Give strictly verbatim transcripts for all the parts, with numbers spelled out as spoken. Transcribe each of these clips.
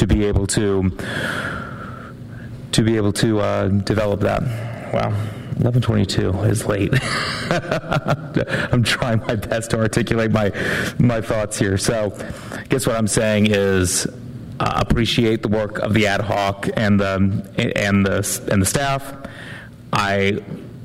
to be able to to be able to uh, develop that. Wow. eleven twenty-two is late. I'm trying my best to articulate my my thoughts here. So I guess what I'm saying is uh, appreciate the work of the ad hoc and the and the and the staff. I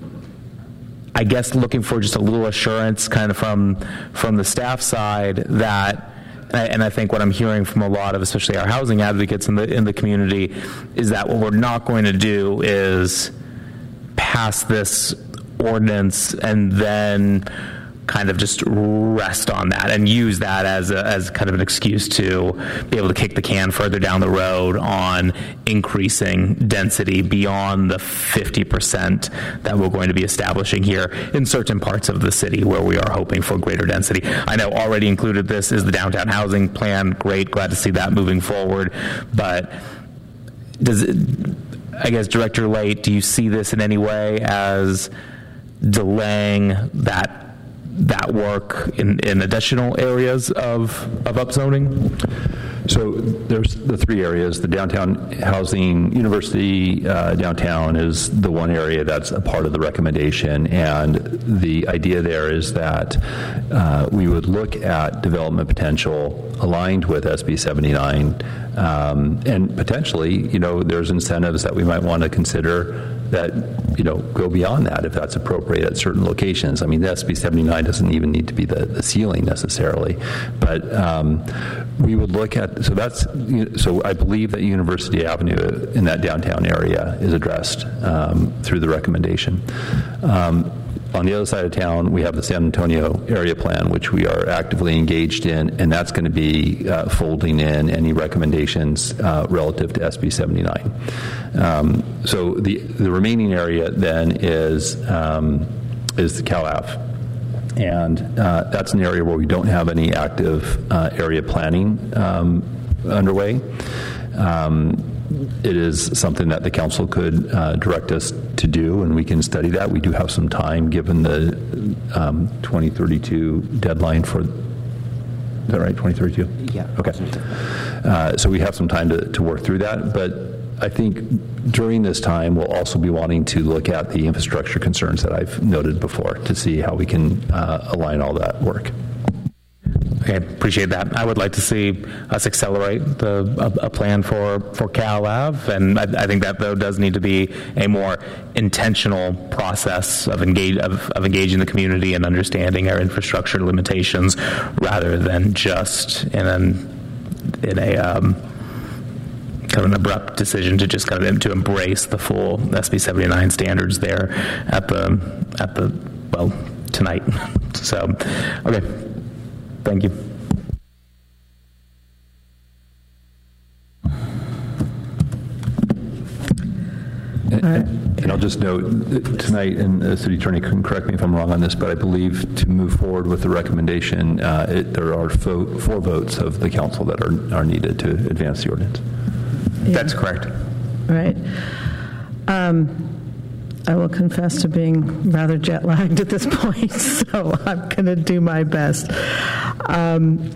I guess looking for just a little assurance kind of from from the staff side that, and I think what I'm hearing from a lot of, especially our housing advocates in the in the community, is that what we're not going to do is pass this ordinance and then kind of just rest on that and use that as a, as kind of an excuse to be able to kick the can further down the road on increasing density beyond the fifty percent that we're going to be establishing here in certain parts of the city where we are hoping for greater density. I know already included this is the downtown housing plan. Great, glad to see that moving forward. But does it, I guess, Director Late, do you see this in any way as delaying that that work in, in additional areas of, of upzoning? So there's the three areas. The downtown housing, University uh, downtown is the one area that's a part of the recommendation, and the idea there is that uh, we would look at development potential aligned with S B seventy-nine, um, and potentially, you know, there's incentives that we might want to consider that, you know, go beyond that if that's appropriate at certain locations. I mean, the S B seventy-nine doesn't even need to be the, the ceiling necessarily, but um, we would look at, so that's, so I believe that University Avenue in that downtown area is addressed um, through the recommendation. Um, On the other side of town, we have the San Antonio area plan, which we are actively engaged in, and that's going to be uh, folding in any recommendations uh, relative to S B seventy-nine. Um, so the the remaining area then is um, is the Cal Ave, and uh, that's an area where we don't have any active uh, area planning um, underway. Um, It is something that the council could uh, direct us to do, and we can study that. We do have some time, given the um, twenty thirty-two deadline for. Is that right? twenty thirty-two. Yeah. Okay. Uh, so we have some time to, to work through that, but I think during this time we'll also be wanting to look at the infrastructure concerns that I've noted before to see how we can uh, align all that work. Okay, appreciate that. I would like to see us accelerate the a, a plan for, for Cal Ave, and I, I think that, though, does need to be a more intentional process of, engage, of, of engaging the community and understanding our infrastructure limitations rather than just in, an, in a um, kind of an abrupt decision to just kind of to embrace the full S B seventy-nine standards there at the, at the well, tonight. So, okay. Thank you. And, and I'll just note tonight, and the city attorney can correct me if I'm wrong on this, but I believe to move forward with the recommendation, uh, it, there are fo- four votes of the council that are, are needed to advance the ordinance. Yeah. That's correct. Right. Um, I will confess to being rather jet lagged at this point, so I'm going to do my best. Um,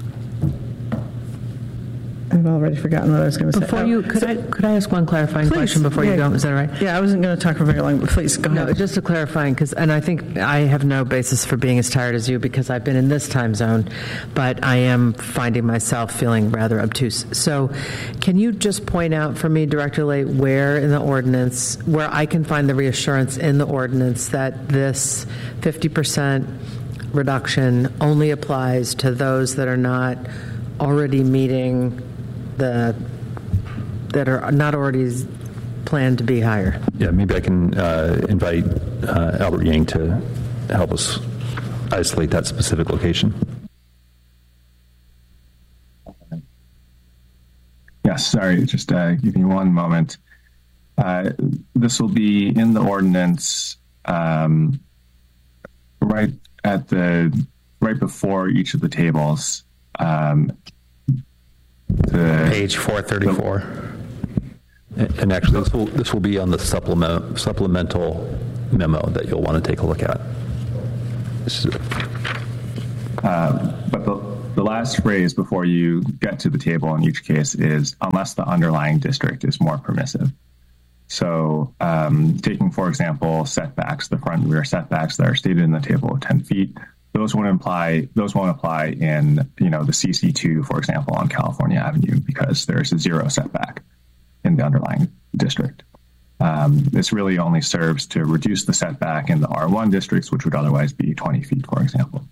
I've already forgotten what I was going to say. Before you, could I could I ask one clarifying Please. question before Yeah. you go? Is that all right? Yeah, I wasn't going to talk for very long, but please go No, ahead. just a clarifying, because, and I think I have no basis for being as tired as you because I've been in this time zone, but I am finding myself feeling rather obtuse. So, can you just point out for me, Director Late, where in the ordinance, where I can find the reassurance in the ordinance that this fifty percent reduction only applies to those that are not already meeting the, that are not already planned to be higher? Yeah, maybe I can uh, invite uh, Albert Yang to help us isolate that specific location. Yes, sorry, just uh, give me one moment. Uh, this will be in the ordinance um, right at the, right before each of the tables. Um, the, Page four thirty-four. And, and actually, this will, this will be on the supplement, supplemental memo that you'll want to take a look at. This is, uh, but the, the the last phrase before you get to the table in each case is unless the underlying district is more permissive. So um, taking, for example, setbacks, the front and rear setbacks that are stated in the table of ten feet, those won't apply, those won't apply in, you know, the C C two, for example, on California Avenue, because there's a zero setback in the underlying district. Um, this really only serves to reduce the setback in the R one districts, which would otherwise be twenty feet, for example.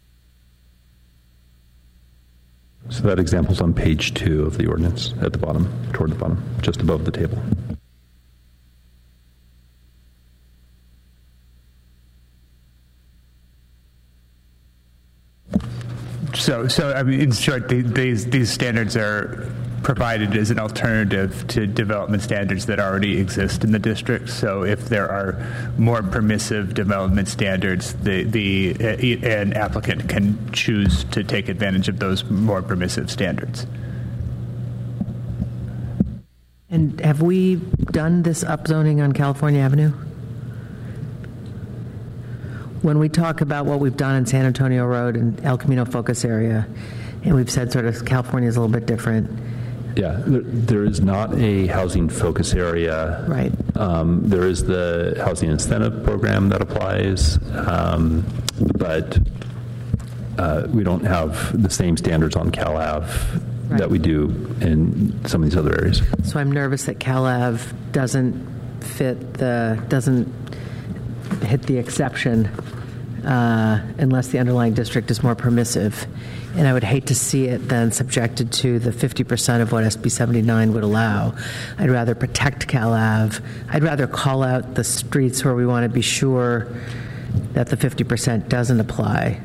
So that example's on page two of the ordinance at the bottom, toward the bottom, just above the table. So, so I mean, in short, the, these these standards are provided as an alternative to development standards that already exist in the district. So, if there are more permissive development standards, the the uh, an applicant can choose to take advantage of those more permissive standards. And have we done this upzoning on California Avenue? When we talk about what we've done in San Antonio Road and El Camino focus area, and we've said sort of California is a little bit different. Yeah, there, there is not a housing focus area. Right. Um, there is the housing incentive program that applies, um, but uh, we don't have the same standards on Cal Ave right. that we do in some of these other areas. So I'm nervous that Cal Ave doesn't fit the, doesn't hit the exception uh, unless the underlying district is more permissive. And I would hate to see it then subjected to the fifty percent of what S B seventy-nine would allow. I'd rather protect Cal Ave. I'd rather call out the streets where we want to be sure that the fifty percent doesn't apply.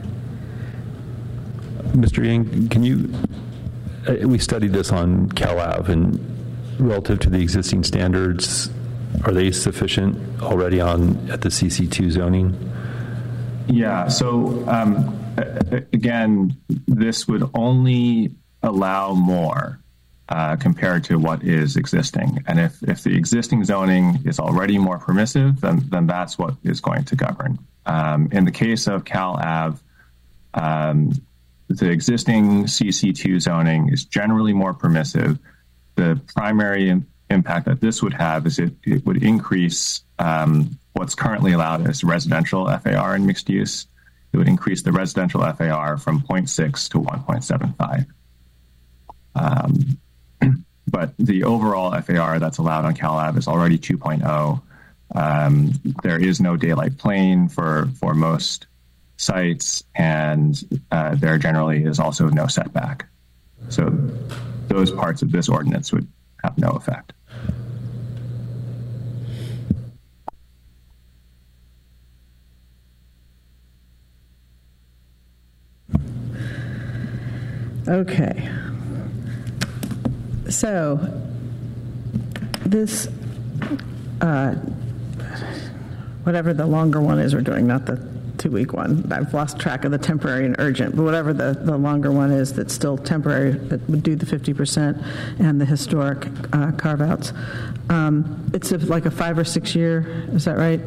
Mister Yang, can you, uh, we studied this on Cal Ave, and relative to the existing standards, are they sufficient already on at the C C two zoning? Yeah, so um, again, this would only allow more uh, compared to what is existing. And if, if the existing zoning is already more permissive, then, then that's what is going to govern. Um, in the case of Cal Ave, um, the existing C C two zoning is generally more permissive. The primary im- impact that this would have is it, it would increase um, what's currently allowed as residential F A R and mixed use. It would increase the residential F A R from zero point six to one point seven five. Um, but the overall F A R that's allowed on Cal Ave is already two point oh. Um, there is no daylight plane for, for most sites, and uh, there generally is also no setback. So those parts of this ordinance would have no effect. Okay. So this, uh, whatever the longer one is we're doing, not the two-week one. I've lost track of the temporary and urgent, but whatever the, the longer one is that's still temporary, that would do the fifty percent and the historic uh, carve-outs. Um, it's a, like a five or six year, is that right?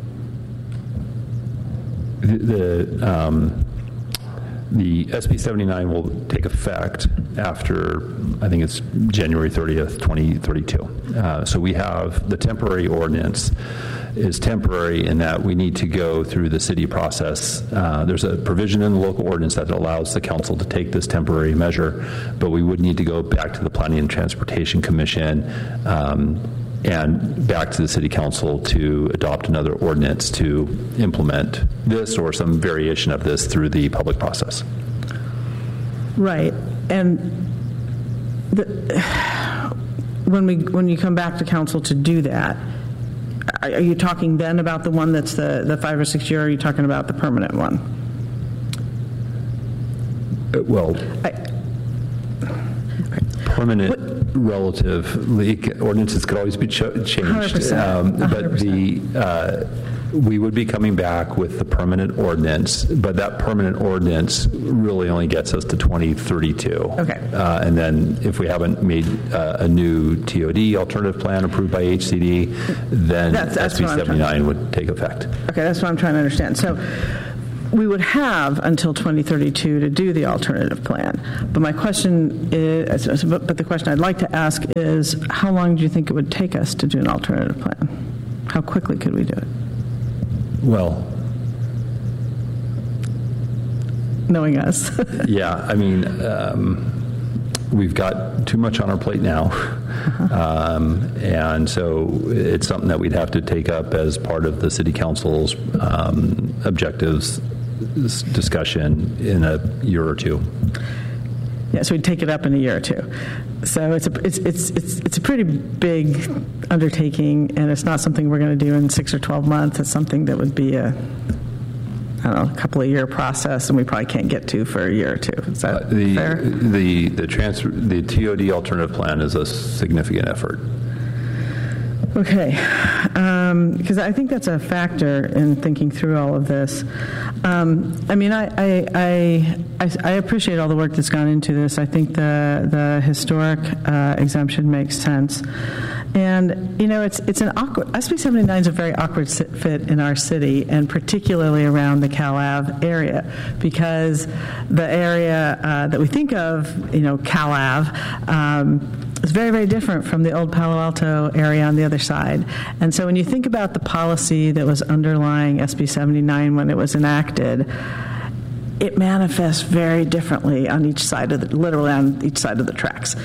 The, the um The S B seventy-nine will take effect after, I think it's January thirtieth, twenty thirty-two. Uh, so we have the temporary ordinance is temporary in that we need to go through the city process. Uh, there's a provision in the local ordinance that allows the council to take this temporary measure, but we would need to go back to the Planning and Transportation Commission um, and back to the city council to adopt another ordinance to implement this or some variation of this through the public process. Right. And the, when we when you come back to council to do that, are, are you talking then about the one that's the, the five or six year, or are you talking about the permanent one? Uh, well, I, permanent what? Relatively, ordinances could always be ch- changed. one hundred percent. Um, but the uh, we would be coming back with the permanent ordinance, but that permanent ordinance really only gets us to twenty thirty-two. Okay. Uh, and then if we haven't made uh, a new T O D, alternative plan, approved by H C D, then that's, that's S B seventy-nine would take effect. Okay, that's what I'm trying to understand. So we would have until twenty thirty-two to do the alternative plan. But my question is, but the question I'd like to ask is, how long do you think it would take us to do an alternative plan? How quickly could we do it? Well, knowing us. yeah, I mean, um, we've got too much on our plate now. Um, and so it's something that we'd have to take up as part of the city council's um, objectives discussion in a year or two. Yeah, so we'd take it up in a year or two. So it's a it's it's it's it's a pretty big undertaking, and it's not something we're going to do in six or twelve months. It's something that would be a I don't know, a couple of year process, and we probably can't get to for a year or two. Is that uh, the, fair? The the transfer the T O D alternative plan is a significant effort. Okay, because um, I think that's a factor in thinking through all of this. Um, I mean, I I, I I I appreciate all the work that's gone into this. I think the the historic uh, exemption makes sense. And, you know, it's it's an awkward, S B seventy-nine is a very awkward fit in our city, and particularly around the Cal Ave area, because the area uh, that we think of, you know, Cal Ave, um, is very, very different from the old Palo Alto area on the other side. And so when you think about the policy that was underlying S B seventy-nine when it was enacted, it manifests very differently on each side of the, literally on each side of the tracks.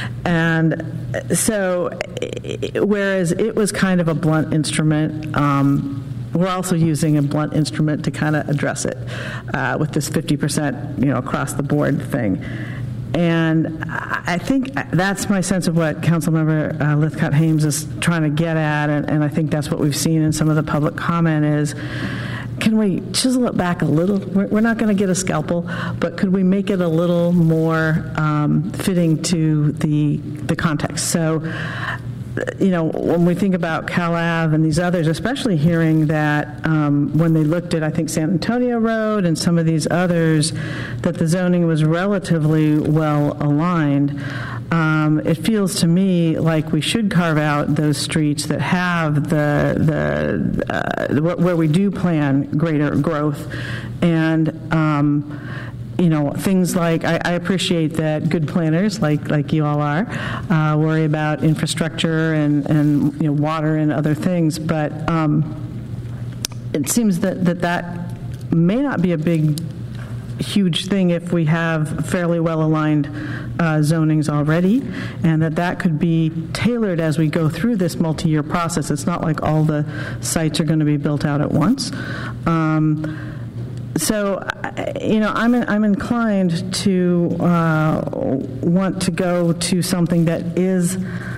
And so, whereas it was kind of a blunt instrument, um, we're also using a blunt instrument to kind of address it uh, with this fifty percent, you know, across the board thing. And I think that's my sense of what Councilmember uh, Lithcott-Hames is trying to get at, and, and I think that's what we've seen in some of the public comment is, can we chisel it back a little? We're, we're not going to get a scalpel, but could we make it a little more um, fitting to the the context? So, you know, when we think about Cal Ave and these others, especially hearing that um, when they looked at, I think, San Antonio Road and some of these others, that the zoning was relatively well aligned. Um, it feels to me like we should carve out those streets that have the the uh, where we do plan greater growth, and um, you know, things like I, I appreciate that good planners like like you all are uh, worry about infrastructure and and you know water and other things, but um, it seems that that that may not be a big huge thing if we have fairly well-aligned uh, zonings already, and that that could be tailored as we go through this multi-year process. It's not like all the sites are going to be built out at once. Um, so, you know, I'm I'm inclined to uh, want to go to something that is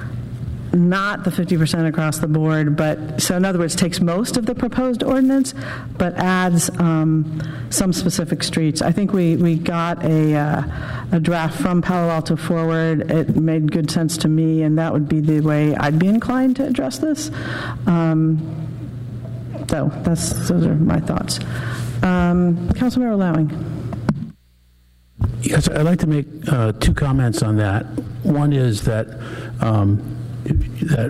not the fifty percent across the board, but so in other words, takes most of the proposed ordinance, but adds um, some specific streets. I think we, we got a, uh, a draft from Palo Alto Forward. It made good sense to me, and that would be the way I'd be inclined to address this. Um, so that's those are my thoughts. Um, Councilmember Lowing. Yes, I'd like to make uh, two comments on that. One is that um, that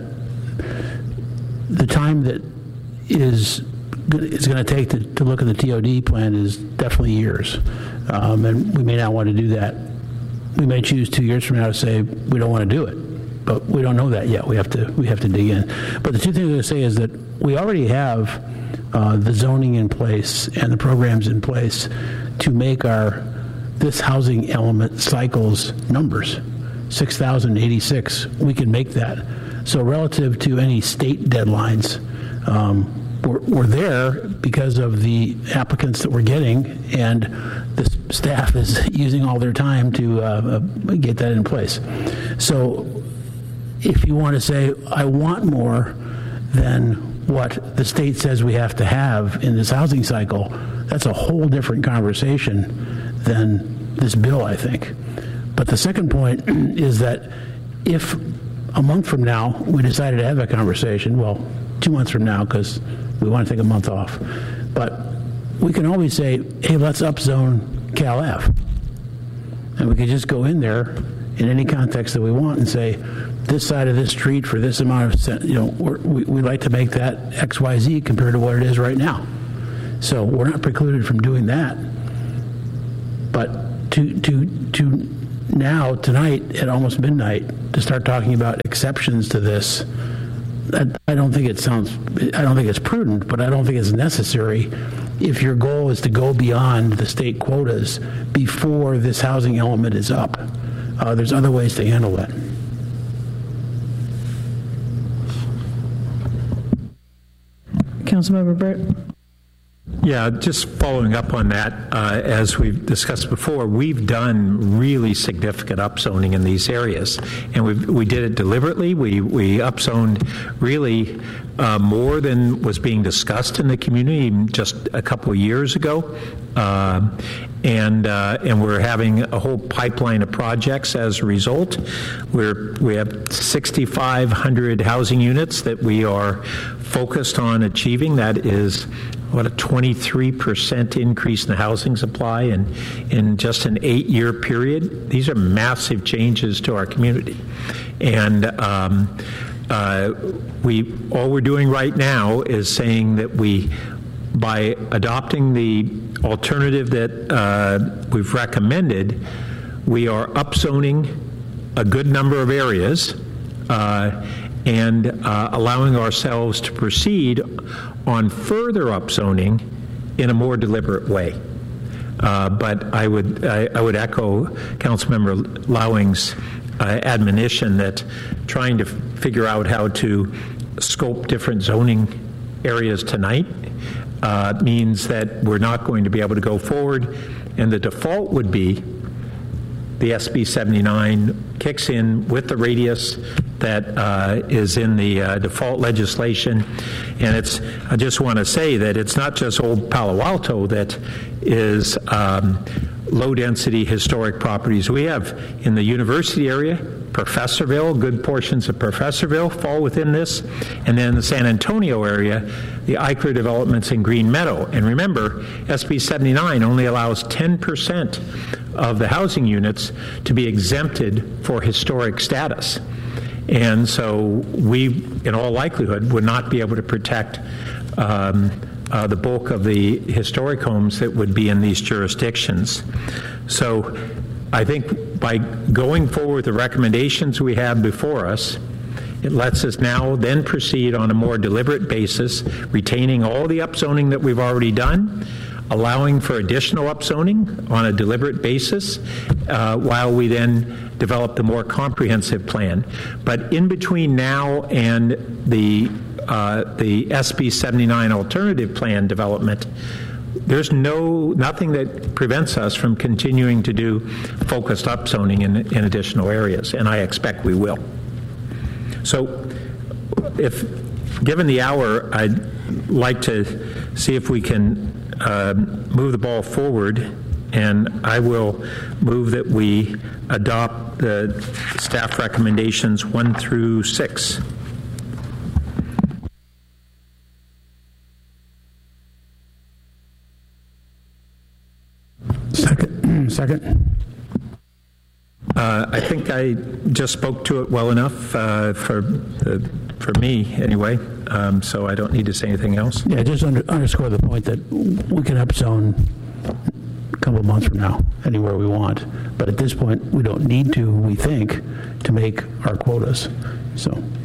the time that is it's going to take to, to look at the T O D plan is definitely years, um, and we may not want to do that. We may choose two years from now to say we don't want to do it, but we don't know that yet. We have to we have to dig in. But the two things I'm going to say is that we already have uh, the zoning in place and the programs in place to make our this housing element cycles numbers. six thousand eighty-six, we can make that. So relative to any state deadlines, um, we're, we're there because of the applicants that we're getting, and the staff is using all their time to uh, get that in place. So if you want to say, I want more than what the state says we have to have in this housing cycle, that's a whole different conversation than this bill, I think. But the second point is that if a month from now we decided to have a conversation, well, two months from now because we want to take a month off, but we can always say, hey, let's upzone Cal Ave. And we can just go in there in any context that we want and say, this side of this street for this amount of, you know, we're, we, we like to make that X Y Z compared to what it is right now. So we're not precluded from doing that. But to to to now tonight at almost midnight to start talking about exceptions to this, I, I don't think it sounds. I don't think it's prudent, but I don't think it's necessary. If your goal is to go beyond the state quotas before this housing element is up, uh, there's other ways to handle that. Councilmember Burt. Yeah, just following up on that, uh, as we've discussed before, we've done really significant upzoning in these areas, and we we did it deliberately. We we upzoned really uh, more than was being discussed in the community just a couple of years ago, uh, and uh, and we're having a whole pipeline of projects as a result. We're we have sixty-five hundred housing units that we are focused on achieving. That is what a twenty-three percent increase in the housing supply in, in just an eight-year period. These are massive changes to our community. And um, uh, we all we're doing right now is saying that we, by adopting the alternative that uh, we've recommended, we are upzoning a good number of areas uh, and uh, allowing ourselves to proceed on further upzoning in a more deliberate way. Uh, but I would I, I would echo Councilmember Lowing's uh, admonition that trying to f- figure out how to scope different zoning areas tonight uh, means that we're not going to be able to go forward, and the default would be the S B seventy-nine kicks in with the radius that uh, is in the uh, default legislation. And it's, I just want to say that it's not just old Palo Alto that is um, low-density historic properties. We have in the university area, Professorville, good portions of Professorville fall within this, and then in the San Antonio area, the I C R A developments in Green Meadow. And remember, S B seventy-nine only allows ten percent of the housing units to be exempted for historic status. And so we, in all likelihood, would not be able to protect um, uh, the bulk of the historic homes that would be in these jurisdictions. So I think by going forward with the recommendations we have before us, it lets us now then proceed on a more deliberate basis, retaining all the upzoning that we've already done, allowing for additional upzoning on a deliberate basis, uh, while we then develop the more comprehensive plan. But in between now and the uh, the S B seventy-nine alternative plan development, there's no nothing that prevents us from continuing to do focused upzoning in, in additional areas, and I expect we will. So, if given the hour, I'd like to see if we can uh, move the ball forward, and I will move that we adopt the staff recommendations one through six. Second. Second. Uh, I think I just spoke to it well enough uh, for uh, for me anyway, um, so I don't need to say anything else. Yeah, just under, underscore the point that we can upzone a couple of months from now anywhere we want, but at this point we don't need to, we think, to make our quotas. So